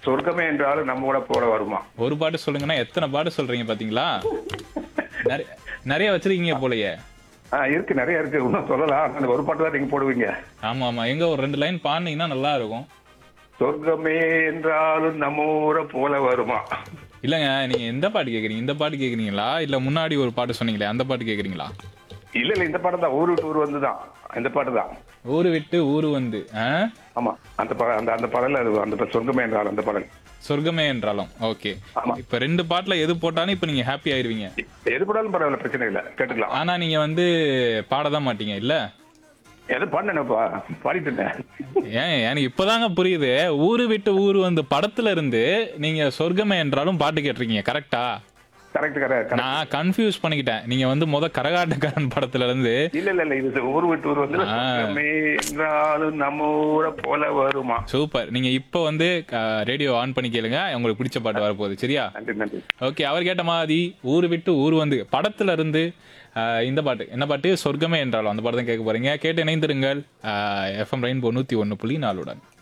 சொர்க்கமே என்றாலும் நம்ம கூட போல வருமா? ஒரு பாட்டு சொல்லுங்கன்னா எத்தனை பாட்டு சொல்றீங்க பாத்தீங்களா? நிறைய நிறைய வச்சிருக்கீங்க போலயே. இருக்கு, நிறைய இருக்கு. இன்னும் சொல்லலாம். அந்த ஒரு பாட்டு தான் நீங்க போடுவீங்க. ஆமா ஆமா, எங்க ஒரு 2 லைன் பாடுனீங்கன்னா நல்லா இருக்கும். சொர்க்கமே என்றாலும் நம்ம ஊரை போல வருமா? இல்லங்க, நீங்க எந்த பாட்டு கேக்குறீங்க? இந்த பாட்டு கேக்குறீங்களா இல்ல முன்னாடி ஒரு பாட்டு சொன்னீங்களே அந்த பாட்டு கேக்குறீங்களா? இல்ல இல்ல, இந்த பாட்டு தான். ஊரு விட்டு ஊர் வந்துதான். இந்த பாட்டு தான். ஊரு விட்டு ஊரு வந்து ஆமா, அந்த அந்த அந்த பாடல் அது. அந்த சொர்க்கமே என்றாலும் அந்த பாடல். சொர்க்கமே என்றாலும். ஓகே. ஆமா. இப்ப 2 பாட்டுல எது போட்டாலும் இப்ப நீங்க ஹாப்பி ஆயிருவீங்க. எது போடாலும் பரவாயில்ல, பிரச்சனை இல்ல, கேட்டுக்கலாம். ஆனா நீங்க வந்து பாடதான் மாட்டீங்க இல்ல? எது பாடினேன்ப்பா, பாடிட்டு இருந்தேன். ஏன் எனக்கு இப்பதாங்க புரியுது. ஊரு விட்டு ஊரு வந்து படத்துல இருந்து நீங்க சொர்க்கமே என்றாலும் பாட்டு கேட்டிருக்கீங்க, கரெக்டா? Correct correct. நான் கன்ஃபியூஸ் பண்ணிக்கிட்டேன். நீங்க வந்து கரகாட்டக்காரன் படத்துல இருந்து. இல்ல இல்ல இல்ல, இது ஊர் விட்டு ஊர் வந்து சொர்க்கமே என்றாலும் நம்ம ஊரை போல வருமா. சூப்பர். நீங்க இப்ப வந்து ரேடியோ ஆன் பண்ணி கேளுங்க, உங்களுக்கு பிடிச்ச பாட்டு வரப்போகுது. சரியா? நன்றி நன்றி. ஓகே. அவர் கேட்ட மாதிரி ஊரு விட்டு ஊர் வந்து படத்துல இருந்து இந்த பாட்டு, என்ன பாட்டு? சொர்க்கமே என்றாலும் அந்த பாட்டு தான் கேட்க போறீங்க. கேட்டு இணைந்திருங்கள் FM ரெயின்போ 101.4 உடன்.